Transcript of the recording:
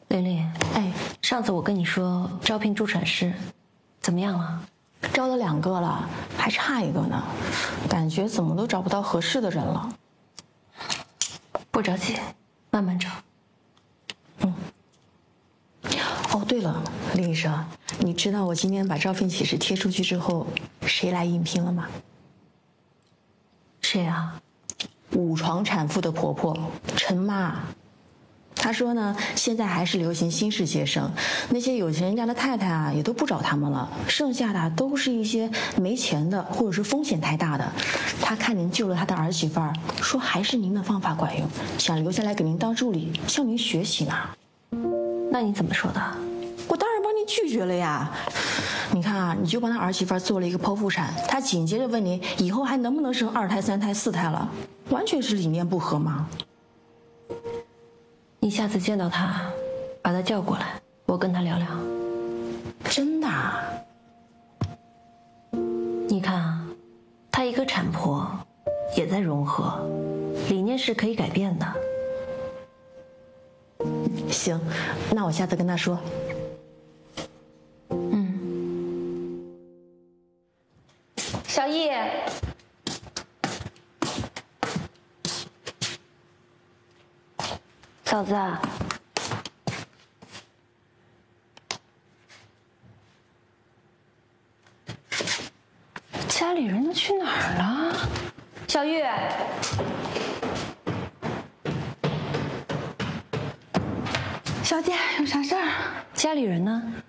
玲玲， 哎， 上次我跟你说招聘助产师，怎么样了？ 招了2个了，还差1个呢，感觉怎么都找不到合适的人了。 不着急，慢慢找。 哦，对了，林医生，你知道我今天把招聘启事贴出去之后，谁来应聘了吗？ 谁啊 5床产妇的婆婆陈妈。她说呢，现在还是流行新式接生，那些有钱人家的太太啊，也都不找他们了，剩下的都是一些没钱的，或者是风险太大的。她看您救了她的儿媳妇儿，说还是您的方法管用，想留下来给您当助理，向您学习呢。 那你怎么说的？ 我当然帮你拒绝了呀。你看啊，你就帮他儿媳妇做了一个剖腹产，他紧接着问你以后还能不能生2胎、3胎、4胎了，完全是理念不合嘛。 你下次见到他，把他叫过来，我跟他聊聊。 真的啊？ 你看啊，她一个产婆，也在融合，理念是可以改变的。 行，那我下次跟他说。 小易，嫂子，家里人都去哪儿了？小玉， 小姐，有啥事儿？ 家里人呢？